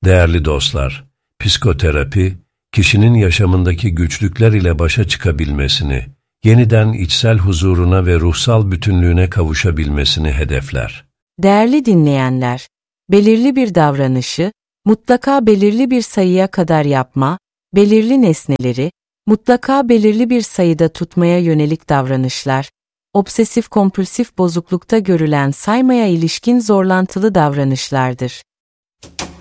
Değerli dostlar, psikoterapi, kişinin yaşamındaki güçlükler ile başa çıkabilmesini, yeniden içsel huzuruna ve ruhsal bütünlüğüne kavuşabilmesini hedefler. Değerli dinleyenler, belirli bir davranışı, mutlaka belirli bir sayıya kadar yapma, belirli nesneleri, mutlaka belirli bir sayıda tutmaya yönelik davranışlar, obsesif-kompulsif bozuklukta görülen saymaya ilişkin zorlantılı davranışlardır.